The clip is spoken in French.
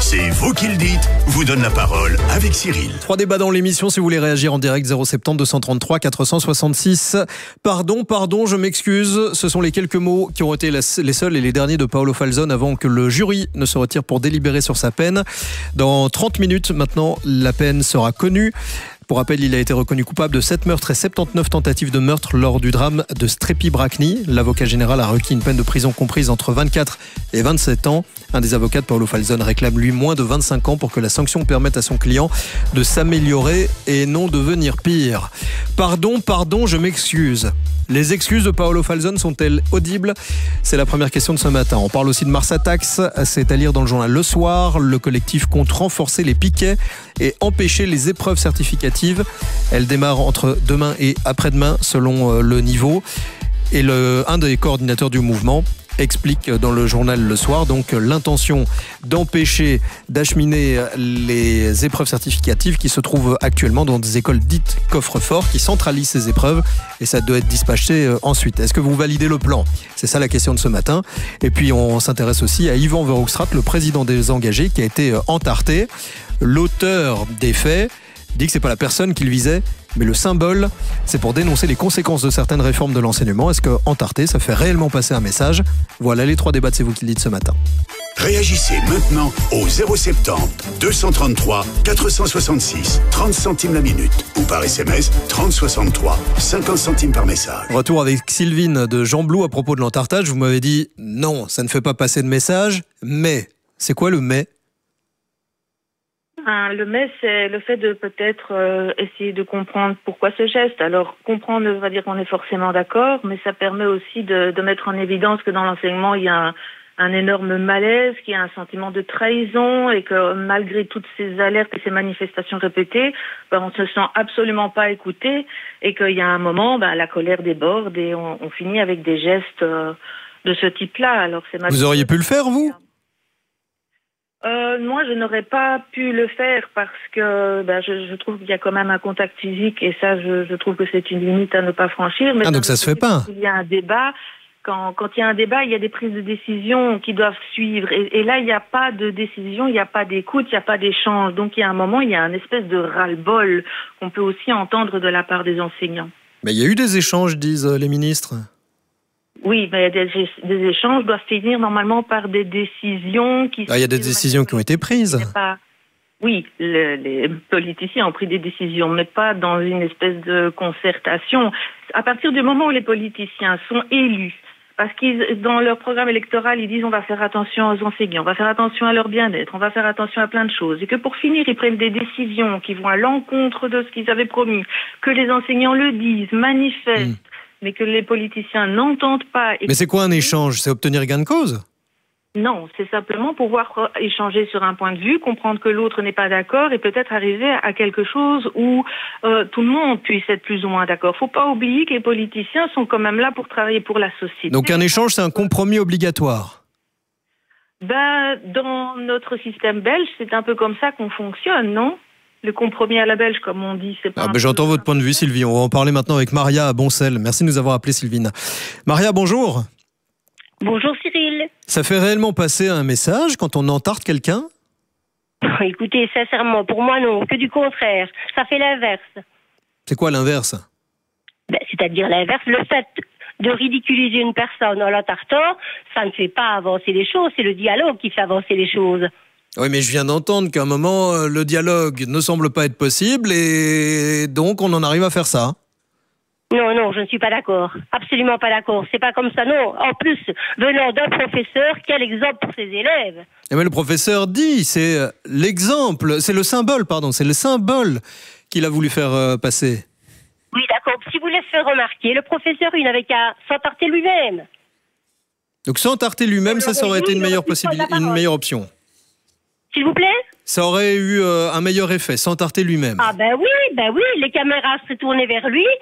C'est vous qui le dites, vous donne la parole avec Cyril. 3 débats dans l'émission si vous voulez réagir en direct. 070 233 466. Pardon, je m'excuse. Ce sont les quelques mots qui ont été les seuls et les derniers de Paolo Falzon avant que le jury ne se retire pour délibérer sur sa peine. Dans 30 minutes maintenant, la peine sera connue. Pour rappel, il a été reconnu coupable de 7 meurtres et 79 tentatives de meurtre lors du drame de Strepy-Bracni. L'avocat général a requis une peine de prison comprise entre 24 et 27 ans. Un des avocats de Paolo Falzon réclame lui moins de 25 ans pour que la sanction permette à son client de s'améliorer et non devenir pire. Pardon, je m'excuse. Les excuses de Paolo Falzon sont-elles audibles ? C'est la première question de ce matin. On parle aussi de Mars Attacks, c'est à lire dans le journal Le Soir. Le collectif compte renforcer les piquets et empêcher les épreuves certificatives. Elles démarrent entre demain et après-demain selon le niveau. Et un des coordinateurs du mouvement explique dans le journal Le Soir donc l'intention d'empêcher d'acheminer les épreuves certificatives qui se trouvent actuellement dans des écoles dites coffre-fort qui centralisent ces épreuves et ça doit être dispatché ensuite. Est-ce que vous validez le plan ? C'est ça la question de ce matin. Et puis on s'intéresse aussi à Yvan Verhofstadt, le président des engagés qui a été entarté. L'auteur des faits dit que c'est pas la personne qu'il visait, mais le symbole. C'est pour dénoncer les conséquences de certaines réformes de l'enseignement. Est-ce que entarté, ça fait réellement passer un message ? Voilà les 3 débats de C'est vous qui le dites ce matin. Réagissez maintenant au 070 233 466 30 centimes la minute ou par SMS 30 63 50 centimes par message. Retour avec Sylvine de Jean Blou à propos de l'entartage. Vous m'avez dit non, ça ne fait pas passer de message, mais c'est quoi le mais ? Le mais, c'est le fait de peut-être essayer de comprendre pourquoi ce geste. Alors, comprendre ne veut pas dire qu'on est forcément d'accord, mais ça permet aussi de mettre en évidence que dans l'enseignement, il y a un énorme malaise, qu'il y a un sentiment de trahison et que malgré toutes ces alertes et ces manifestations répétées, on ne se sent absolument pas écouté et qu'il y a un moment, la colère déborde et on finit avec des gestes de ce type-là. Alors, Vous auriez pu le faire, vous ? Moi, je n'aurais pas pu le faire parce que je trouve qu'il y a quand même un contact physique et ça, je trouve que c'est une limite à ne pas franchir. Mais donc ça se fait pas. Il y a un débat. Quand il y a un débat, il y a des prises de décision qui doivent suivre. Et là, il n'y a pas de décision, il n'y a pas d'écoute, il n'y a pas d'échange. Donc, il y a un moment, il y a un espèce de ras-le-bol qu'on peut aussi entendre de la part des enseignants. Mais il y a eu des échanges, disent les ministres. Oui, mais des échanges doivent finir normalement par des décisions qui... Il y a des décisions qui ont été prises. Oui, les politiciens ont pris des décisions, mais pas dans une espèce de concertation. À partir du moment où les politiciens sont élus, parce qu'ils, dans leur programme électoral, ils disent on va faire attention aux enseignants, on va faire attention à leur bien-être, on va faire attention à plein de choses, et que pour finir, ils prennent des décisions qui vont à l'encontre de ce qu'ils avaient promis, que les enseignants le disent, manifestent, mais que les politiciens n'entendent pas. Mais c'est quoi un échange ? C'est obtenir gain de cause ? Non, c'est simplement pouvoir échanger sur un point de vue, comprendre que l'autre n'est pas d'accord et peut-être arriver à quelque chose où tout le monde puisse être plus ou moins d'accord. Faut pas oublier que les politiciens sont quand même là pour travailler pour la société. Donc un échange, c'est un compromis obligatoire ? Dans notre système belge, c'est un peu comme ça qu'on fonctionne, non ? Le compromis à la belge, comme on dit, c'est pas... J'entends votre point de vue, Sylvie. On va en parler maintenant avec Maria à Boncel. Merci de nous avoir appelé, Sylvine. Maria, bonjour. Bonjour Cyril. Ça fait réellement passer un message quand on entarte quelqu'un ? Écoutez, sincèrement, pour moi non, que du contraire. Ça fait l'inverse. C'est quoi l'inverse ? C'est-à-dire l'inverse, le fait de ridiculiser une personne en l'entartant, ça ne fait pas avancer les choses, c'est le dialogue qui fait avancer les choses. Oui, mais je viens d'entendre qu'à un moment, le dialogue ne semble pas être possible et donc on en arrive à faire ça. Non, je ne suis pas d'accord. Absolument pas d'accord. C'est pas comme ça, non. En plus, venant d'un professeur, quel exemple pour ses élèves. Mais le professeur dit, c'est l'exemple, c'est le symbole qu'il a voulu faire passer. Oui, d'accord. Si vous laissez faire remarquer, le professeur, il n'avait qu'à s'entarter lui-même. Donc s'entarter lui-même, ça aurait été une meilleure option. S'il vous plaît ? Ça aurait eu un meilleur effet, s'entarter lui-même. Ah oui, les caméras seraient tournées vers lui.